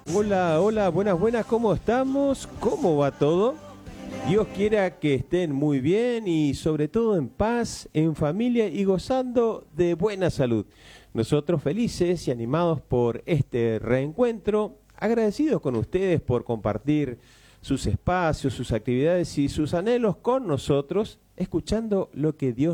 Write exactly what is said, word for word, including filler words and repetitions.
Hola, hola, buenas, buenas, ¿cómo estamos? ¿Cómo va todo? Dios quiera que estén muy bien y sobre todo en paz, en familia y gozando de buena salud. Nosotros felices y animados por este reencuentro, agradecidos con ustedes por compartir sus espacios, sus actividades y sus anhelos con nosotros, escuchando lo que Dios